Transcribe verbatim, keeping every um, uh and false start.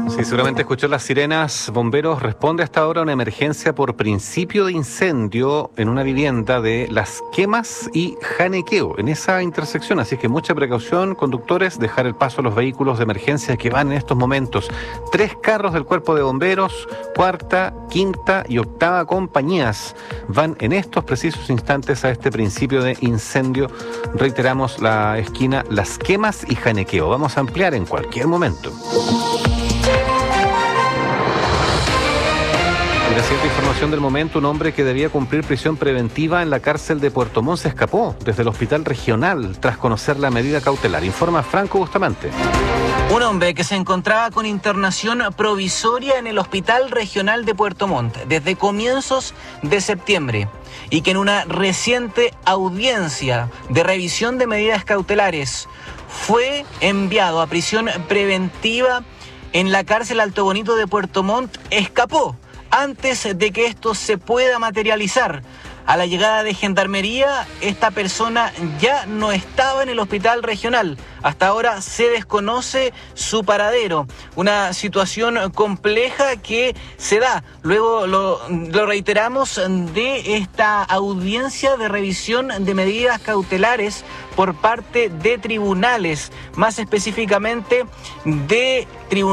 Sí, seguramente escuchó las sirenas. Bomberos responde hasta ahora a una emergencia por principio de incendio en una vivienda de Las Quemas y Janequeo, en esa intersección. Así que mucha precaución, conductores, dejar el paso a los vehículos de emergencia que van en estos momentos. Tres carros del cuerpo de bomberos, cuarta, quinta y octava compañías van en estos precisos instantes a este principio de incendio. Reiteramos, la esquina Las Quemas y Janequeo. Vamos a ampliar en cualquier momento. Y la siguiente información del momento: un hombre que debía cumplir prisión preventiva en la cárcel de Puerto Montt se escapó desde el hospital regional tras conocer la medida cautelar. Informa Franco Bustamante. Un hombre que se encontraba con internación provisoria en el Hospital Regional de Puerto Montt desde comienzos de septiembre y que en una reciente audiencia de revisión de medidas cautelares fue enviado a prisión preventiva en la cárcel Alto Bonito de Puerto Montt, escapó antes de que esto se pueda materializar. A la llegada de Gendarmería, esta persona ya no estaba en el hospital regional. Hasta ahora se desconoce su paradero. Una situación compleja que se da, luego lo, lo reiteramos, de esta audiencia de revisión de medidas cautelares por parte de tribunales, más específicamente de tribunales